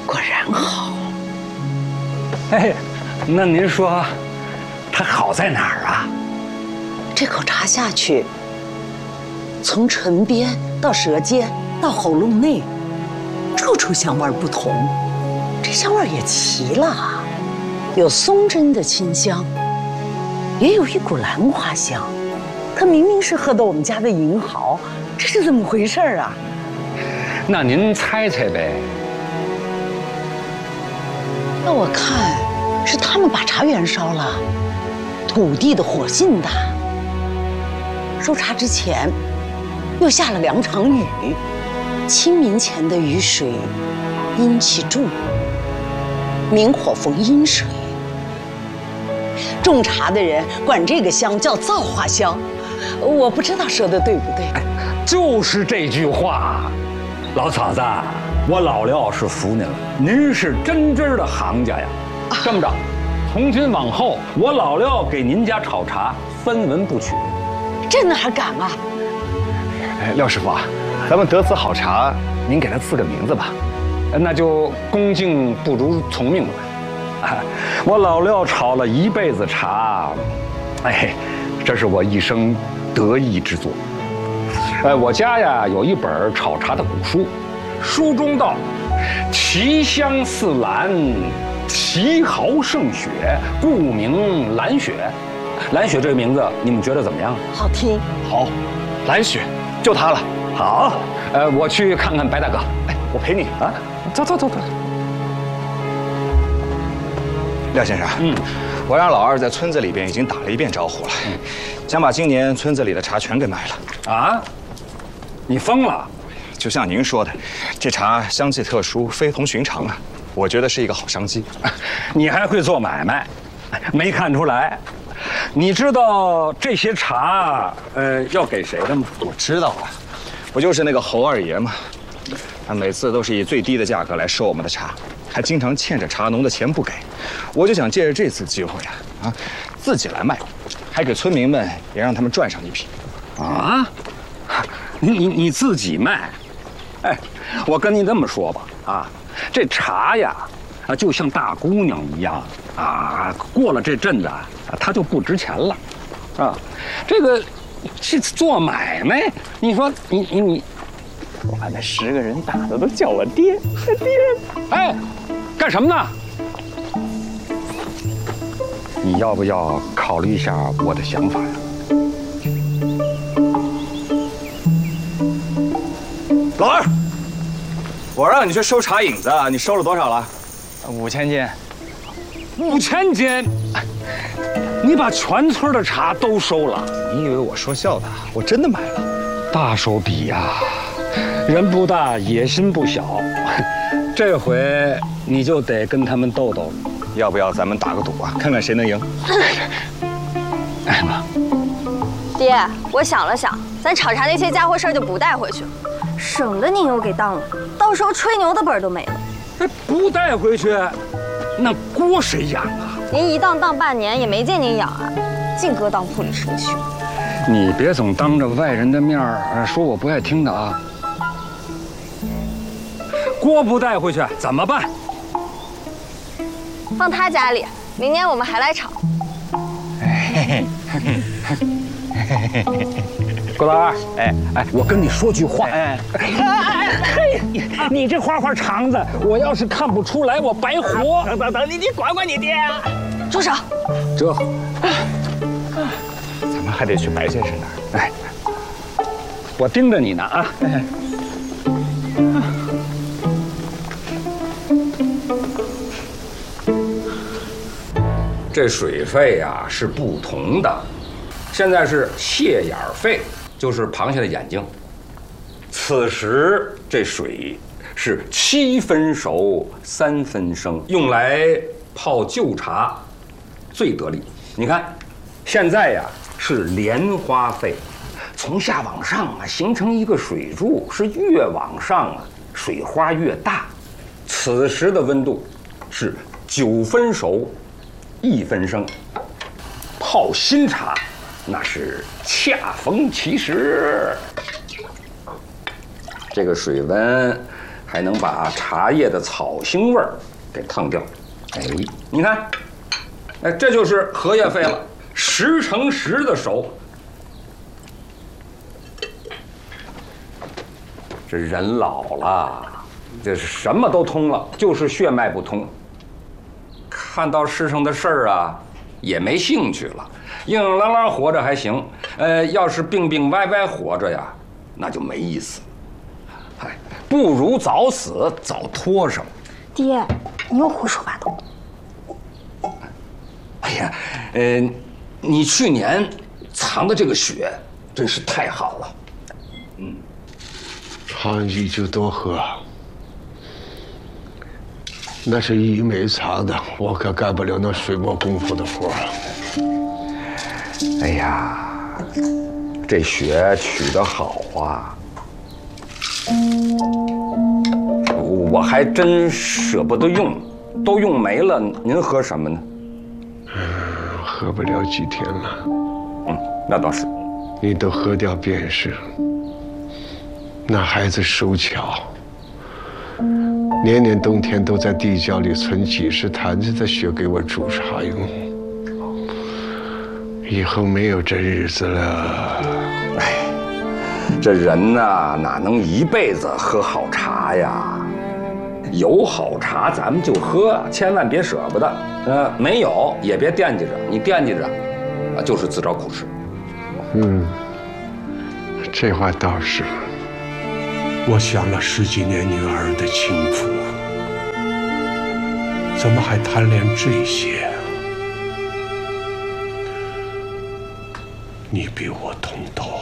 果然好。 哎，那您说，它好在哪儿啊？ 这口茶下去，从唇边到舌尖到喉咙内，处处香味不同。这香味也齐了，有松针的清香，也有一股兰花香。它明明是喝的我们家的银毫，这是怎么回事啊？ 那您猜猜呗。 那我看是他们把茶园烧了，土地的火性大。收茶之前，又下了2场雨，清明前的雨水阴气重，明火逢阴水。种茶的人管这个香叫造化香，我不知道说的对不对。 就是这句话，老嫂子，我老廖是服您了，您是真真的行家呀。这么着，从今往后，我老廖给您家炒茶分文不取。 这哪敢啊！ 哎，廖师傅啊，咱们得此好茶，您给它赐个名字吧。 那就恭敬不如从命了。我老廖炒了一辈子茶，哎，这是我一生得意之作。我家呀有一本炒茶的古书，书中道：其香似兰，其毫胜雪，故名兰雪。兰雪这个名字，你们觉得怎么样？ 好听。 好，兰雪，就它了。 好，我去看看白大哥。 哎，我陪你啊。走。廖先生，我让老二在村子里边已经打了一遍招呼了，想把今年村子里的茶全给卖了。 啊？你疯了？ 就像您说的，这茶香气特殊，非同寻常啊，我觉得是一个好商机。 你还会做买卖？没看出来。你知道这些茶，要给谁的吗？ 我知道啊，不就是那个侯二爷吗？他每次都是以最低的价格来收我们的茶，还经常欠着茶农的钱不给。我就想借着这次机会自己来卖，还给村民们也让他们赚上一批。 啊？你自己卖？哎，我跟你这么说吧，这茶呀，就像大姑娘一样过了这阵子它就不值钱了，这个是做买卖，你说你。 我把那10个人打的都叫我爹。 哎，干什么呢？你要不要考虑一下我的想法呀？ 老二，我让你去收茶引子，你收了多少了 ？5000斤。 5000斤？你把全村的茶都收了？ 你以为我说笑的？我真的买了。 大手笔呀！人不大，野心不小。这回你就得跟他们斗斗了。 要不要咱们打个赌啊？看看谁能赢？ 哎妈！ 爹，我想了想，咱炒茶那些家伙事儿就不带回去了，省得您又给当了，到时候吹牛的本儿都没了。 哎，不带回去，那锅谁养啊？ 您一当半年，也没见您养啊，净搁当铺里吃去。 你别总当着外人的面说我不爱听的啊。锅不带回去怎么办？ 放他家里，明年我们还来炒。 郭老二，我跟你说句话，你这花花肠子，我要是看不出来，我白活。 等，你管管你爹啊！ 住手！ 这， 咱们还得去白先生那儿。 我盯着你呢啊！这水费呀是不同的，现在是蟹眼费，就是螃蟹的眼睛。此时这水是7分熟3分生，用来泡旧茶最得力。你看，现在呀是莲花费，从下往上形成一个水柱，是越往上水花越大。此时的温度是9分熟1分生，泡新茶那是恰逢其时。这个水温还能把茶叶的草腥味儿给腾掉。哎，你看，哎，这就是荷叶沸了，10成10的熟。这人老了，这是什么都通了，就是血脉不通。看到世上的事儿啊，也没兴趣了。硬硬朗朗活着还行，要是病病歪歪活着呀，那就没意思。哎，不如早死早脱生。 爹，你又胡说八道。 哎呀，你去年藏的这个血真是太好了。 常记就多喝，那是玉梅藏的，我可干不了那水磨功夫的活。 哎呀，这血取得好啊，我还真舍不得用，都用没了，您喝什么呢？ 喝不了几天了。 那倒是。 你都喝掉便是。那孩子手巧，年年冬天都在地窖里存几十坛子的血给我煮茶用。以后没有这日子了。 哎，这人呐，哪能一辈子喝好茶呀？有好茶咱们就喝，千万别舍不得。没有也别惦记着，你惦记着，啊，就是自找苦吃。 这话倒是。我想了10几年女儿的轻浮，怎么还贪恋这些？你比我通透。